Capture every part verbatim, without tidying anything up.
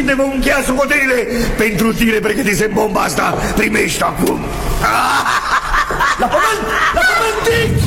și ne vom încheia socotelile. Pentru tine pregătisem bomba asta. Primești acum. La pământ! La pământ!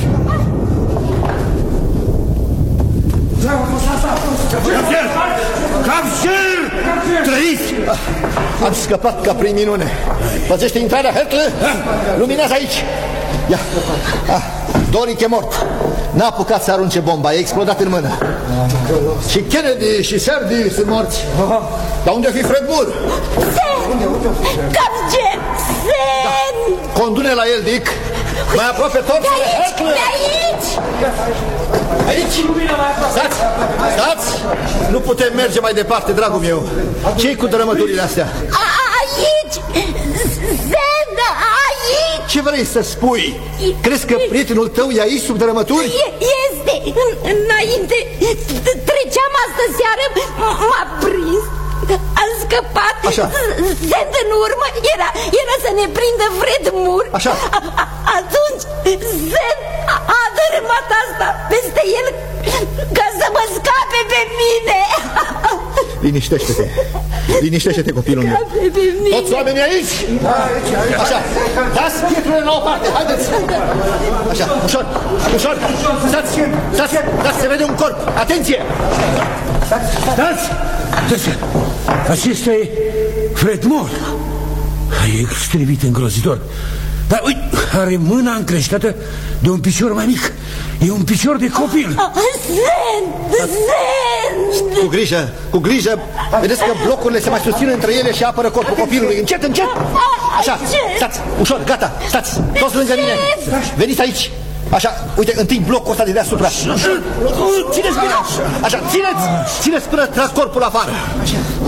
Capșer! Capșer! Trăiți! Am scăpat ca prin minune. Păzește intrarea, Hercle. Luminează aici. Ia. Ah, Doric e mort. N-a apucat să arunce bomba, a explodat în mână. Și Kennedy și Serdi sunt morți. Dar unde fi Fred Moore? Sen! Capșer! Sen! Da. Condune la el, Dick. Mai aproape torțele, Hercle. De aici! Aici? Stați! Stați! Nu putem merge mai departe, dragul meu. Ce-i cu dărâmăturile astea? Aici! Zen, aici! Ce vrei să spui? Crezi că prietenul tău e aici sub dărâmături? Este! Înainte, treceam astă seară, m-a prins. Am scăpat. Așa. Zen în urmă era, era să ne prindă Fred Moore. Așa. Atunci Zen a dărâmat asta peste el ca să mă scape pe mine. Liniștește-te. Liniștește-te, copilul meu. Toți oamenii aici? Așa. Dați pietrele la o parte, haideți. Așa, ușor, ușor. Stați, stați, stați, se vede un corp. Atenție. Stați! Acesta e Fred Moore. E extremit îngrozitor. Dar uite, are mâna încreștată de un picior mai mic. E un picior de copil. Zen! Zen! Cu grijă, cu grijă. Vedeți că blocurile se mai susțin între ele și apără corpul copilului. Încet, încet. Așa, stați, ușor, gata, stați. Toți lângă mine. Veniți aici. Așa, uite, întâi blocul ăsta de deasupra. Țineți bine. Așa, țineți. Țineți până trag corpul afară.